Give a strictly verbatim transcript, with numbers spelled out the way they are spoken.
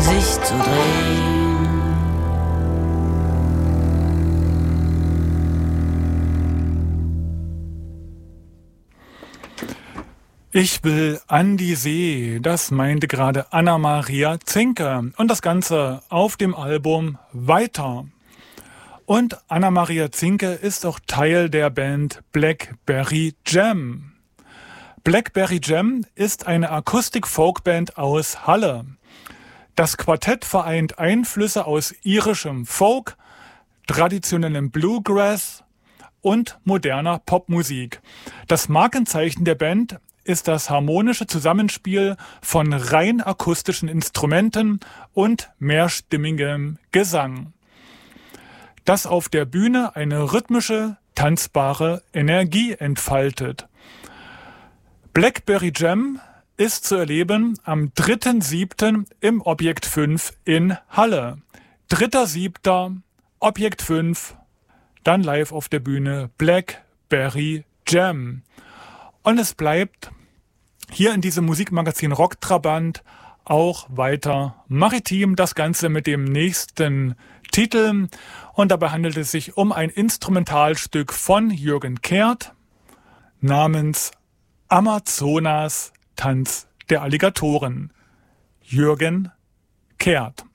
sich zu drehen. Ich will an die See, das meinte gerade Anna-Maria Zinke. Und das Ganze auf dem Album Weiter. Und Anna-Maria Zinke ist auch Teil der Band Blackberry Jam. Blackberry Jam ist eine Akustik-Folkband aus Halle. Das Quartett vereint Einflüsse aus irischem Folk, traditionellem Bluegrass und moderner Popmusik. Das Markenzeichen der Band ist das harmonische Zusammenspiel von rein akustischen Instrumenten und mehrstimmigem Gesang, das auf der Bühne eine rhythmische, tanzbare Energie entfaltet. Blackberry Jam ist zu erleben am dritten siebten im Objekt fünf in Halle. dritter siebter Objekt fünf, dann live auf der Bühne Blackberry Jam. Und es bleibt hier in diesem Musikmagazin Rocktrabant auch weiter maritim, das Ganze mit dem nächsten Titel. Und dabei handelt es sich um ein Instrumentalstück von Jürgen Kehrt namens Amazonas Tanz der Alligatoren. Jürgen Kehrt.